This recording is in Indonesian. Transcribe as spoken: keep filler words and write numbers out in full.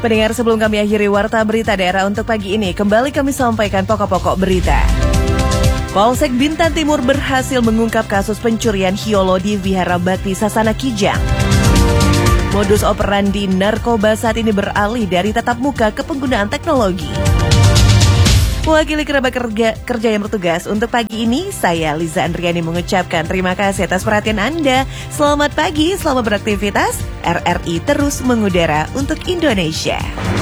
Pendengar, sebelum kami akhiri warta berita daerah untuk pagi ini, kembali kami sampaikan pokok-pokok berita. Polsek Bintan Timur berhasil mengungkap kasus pencurian hiolo di Vihara Bakti Sasana Kijang. Modus operandi narkoba saat ini beralih dari tatap muka ke penggunaan teknologi. Mewakili kerabat kerja, kerja yang bertugas untuk pagi ini, saya Liza Andriani mengucapkan terima kasih atas perhatian Anda. Selamat pagi, selamat beraktivitas. R R I terus mengudara untuk Indonesia.